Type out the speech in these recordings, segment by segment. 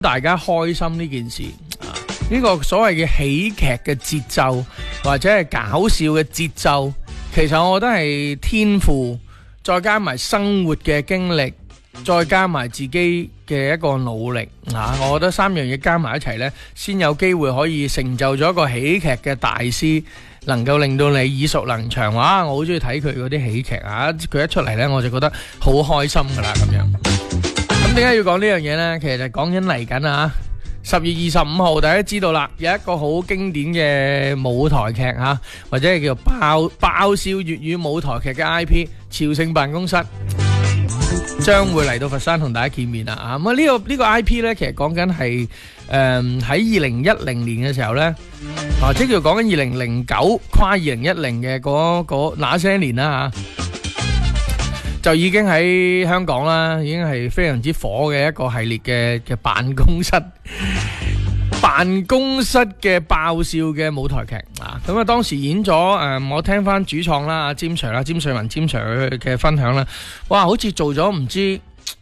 大家開心呢件事啊，呢個所謂嘅喜劇嘅節奏或者係搞笑嘅節奏，其實我覺得係天賦，再加埋生活嘅經歷，再加埋自己嘅一個努力啊，我覺得三樣嘢加埋一齊呢，先有機會可以成就咗一個喜劇嘅大師，能夠令到你耳熟能詳。哇！我好中意睇佢嗰啲喜劇啊，佢一出嚟呢，我就覺得好開心噶啦咁樣。咁點解要講呢樣嘢呢？其實就講緊嚟緊啊，10月25號，大家知道啦，有一個好經典嘅舞台劇啊，或者係叫爆笑粵語舞台劇嘅 IP《朝聖辦公室》將會嚟到佛山同大家見面啦啊！咁呢個 IP 呢，其實講緊係喺2010年嘅時候呢，即係講緊2009跨2010嘅嗰那些年啦吓。就已經喺香港啦，已經係非常之火嘅一個系列嘅辦公室嘅爆笑嘅舞台劇啊！咁啊，當時演咗我聽翻主創啦，阿詹 Sir 啦，詹瑞文詹 Sir 嘅分享啦，哇，好似做咗唔知，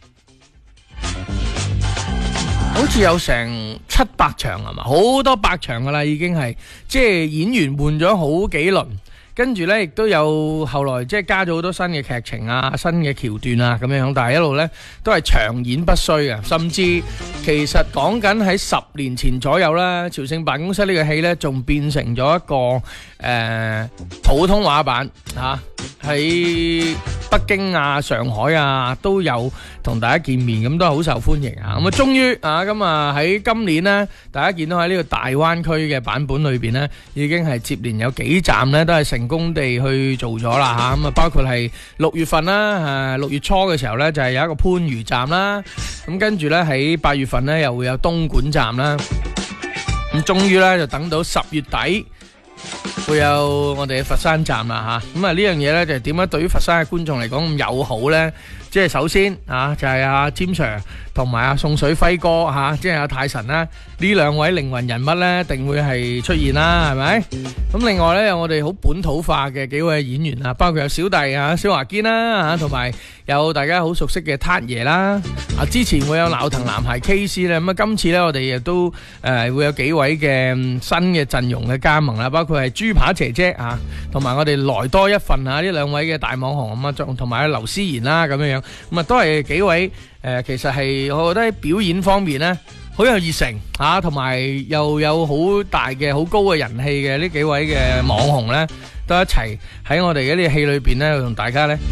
好似有成700場係嘛，好多百場噶啦，已經係即係演員換咗好幾輪。跟住呢，亦都有後來即係加咗好多新嘅劇情啊、新嘅橋段啊咁樣，但係一路呢都係長演不衰嘅。甚至其實講緊喺10年前左右啦，《朝聖辦公室》呢個戲呢，仲變成咗一個普通話版嚇，喺北京啊、上海啊都有同大家見面，咁都係好受歡迎啊。咁啊，終於啊，咁啊喺今年呢，大家見到喺呢個大灣區嘅版本裏邊呢，已經係接連有幾站呢都係成功地去做咗啦嚇。咁啊，包括係6月份啦，6月初嘅時候呢，就係有一個番禺站啦，咁跟住呢，喺8月份呢，又會有東莞站啦，咁終於呢，就等到10月底會有我哋嘅佛山站啦嚇。咁啊呢樣嘢呢，就係點解對於佛山嘅觀眾嚟講咁友好呢？即係首先啊，就係阿詹 Sir 同埋阿宋水輝哥嚇，即係阿泰神啦，呢兩位靈魂人物呢，一定會係出現啦，係咪？咁另外呢，有我哋好本土化嘅幾位演員啊，包括有小弟啊、小華堅啦嚇，同埋有大家好熟悉嘅撻爺啦。啊，之前會有鬧騰男孩 KC 咧，咁啊今次呢，我哋亦都會有幾位嘅新嘅陣容嘅加盟啦，包括係豬扒姐姐啊，同埋我哋來多一份啊，呢兩位嘅大網紅咁啊，同埋劉思賢啦咁樣樣，咁啊都係幾位其實係我覺得喺表演方面呢，好有熱誠嚇，同埋又有好大嘅好高嘅人氣嘅呢幾位嘅網紅呢，都一齊喺我哋嘅呢個戲裏邊呢，同大家呢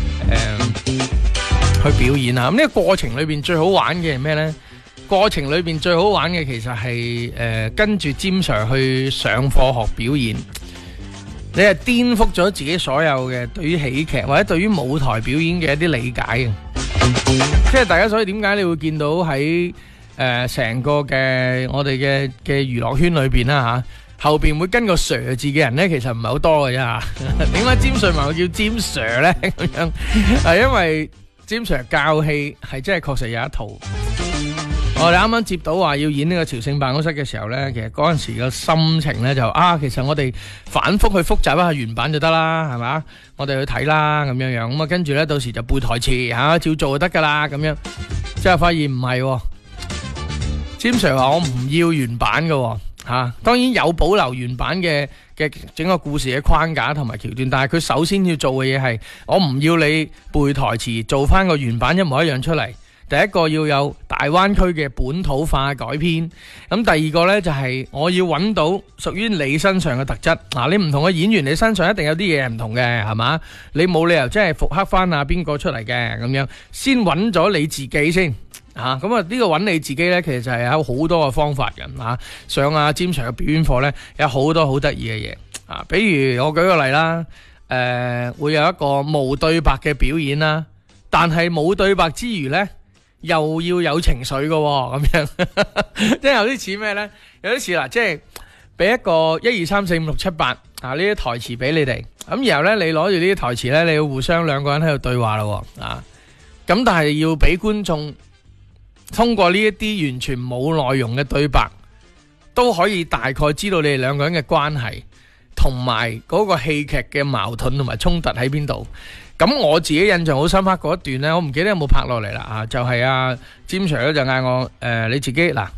去表演啊！咁呢個過程裏邊最好玩嘅係咩呢？過程裏邊最好玩嘅其實係跟住詹 Sir 去上課學表演，你係顛覆咗自己所有嘅對於喜劇或者對於舞台表演嘅一啲理解嘅。即係大家，所以點解你會見到喺成個嘅我哋嘅娛樂圈裏邊啦嚇，後邊會跟個 Sir 字嘅人咧，其實唔係好多嘅啫嚇。點解詹瑞文會叫詹 Sir 咧？咁樣係因為詹 Sir 教戲係真係確實有一套。我哋啱啱接到話要演呢個朝聖辦公室嘅時候咧，其實嗰陣時嘅心情咧就其實我哋反覆去複習一下原版就得啦，係嘛？我哋去睇啦咁樣樣，咁啊跟住咧到時就背台詞嚇，照做就得噶啦咁樣。之後發現唔係，詹 Sir 話我唔要原版嘅嚇，當然有保留原版嘅整個故事嘅框架同埋橋段，但係佢首先要做嘅嘢係我唔要你背台詞，做翻個原版一模一樣出嚟。第一個要有大灣區嘅本土化改編，咁第二個呢，就係我要揾到屬於你身上嘅特質。你唔同嘅演員，你身上一定有啲嘢唔同嘅，係嘛？你冇理由真係復刻翻邊個出嚟嘅咁樣，先揾咗你自己先嚇。咁呢個揾你自己呢，其實係有好多嘅方法嘅嚇。上阿詹 Sir 嘅表演課呢，有好多好得意嘅嘢啊。比如我舉個例啦，會有一個無對白嘅表演啦，但係冇對白之餘呢，又要有情緒嘅咁樣，即係有啲似咩呢？有啲似嗱，即係俾一個1、2、3、4、5、6、7、8呢啲台詞俾你哋，咁然後呢，你攞住呢啲台詞呢，你要互相兩個人喺度對話咯啊！咁但係要俾觀眾通過呢一啲完全冇內容嘅對白，都可以大概知道你哋兩個人嘅關係，同埋嗰個戲劇嘅矛盾同埋衝突喺邊度。咁我自己印象好深刻嗰一段呢，我唔記得有冇拍落嚟啦就係詹 Sir 咧就嗌我你自己嗱，